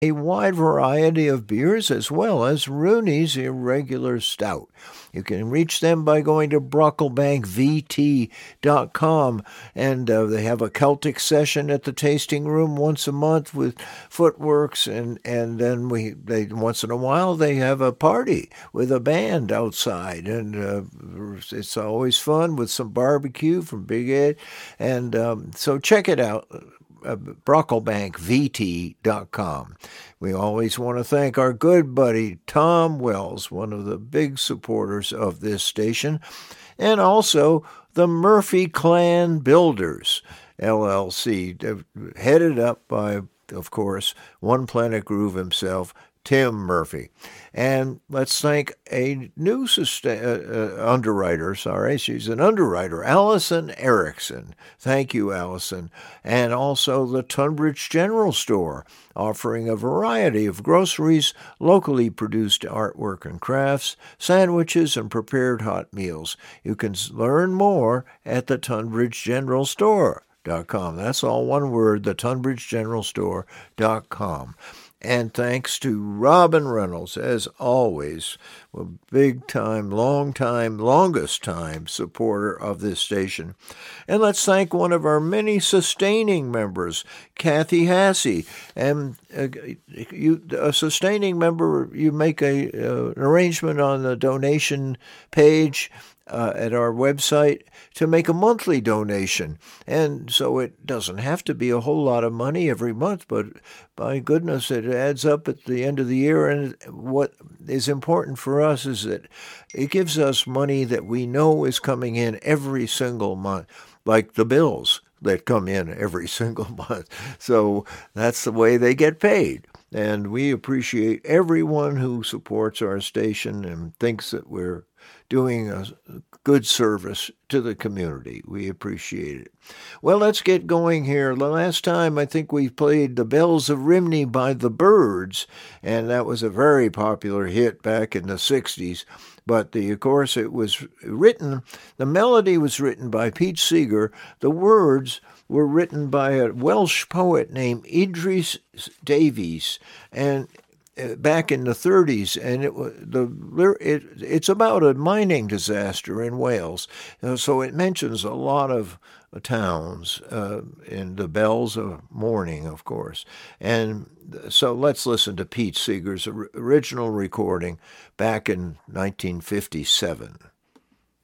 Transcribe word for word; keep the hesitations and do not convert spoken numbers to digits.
a wide variety of beers as well as Rooney's Irregular Stout. You can reach them by going to brocklebank v t dot com, and uh, they have a Celtic session at the tasting room once a month with Footworks, and, and then we they once in a while they have a party with a band outside, and uh, it's always fun with some barbecue from Big Ed, and um, so check it out. Uh, brocklebank v t dot com. We always want to thank our good buddy Tom Wells, one of the big supporters of this station, and also the Murphy Clan Builders, L L C, headed up by, of course, One Planet Groove himself, Tim Murphy. And let's thank a new sustain, uh, uh, underwriter, sorry, she's an underwriter, Allison Erickson. Thank you, Allison. And also the Tunbridge General Store, offering a variety of groceries, locally produced artwork and crafts, sandwiches, and prepared hot meals. You can learn more at the Tunbridge General Store dot com. That's all one word, the Tunbridge General Store dot com. And thanks to Robin Reynolds, as always, a big-time, long-time, longest-time supporter of this station. And let's thank one of our many sustaining members, Kathy Hassey. And uh, you, a sustaining member, you make a, uh, an arrangement on the donation page Uh, at our website to make a monthly donation. And so it doesn't have to be a whole lot of money every month, but by goodness, it adds up at the end of the year. And what is important for us is that it gives us money that we know is coming in every single month, like the bills that come in every single month. So that's the way they get paid. And we appreciate everyone who supports our station and thinks that we're doing a good service to the community. We appreciate it. Well, let's get going here. The last time I think we played The Bells of Rhymney by the Byrds, and that was a very popular hit back in the sixties. But the, of course, it was written, the melody was written by Pete Seeger. The words were written by a Welsh poet named Idris Davies, and back in the thirties, and it the it, it's about a mining disaster in Wales. So it mentions a lot of towns uh, in the bells of morning, of course. And so let's listen to Pete Seeger's original recording back in nineteen fifty-seven.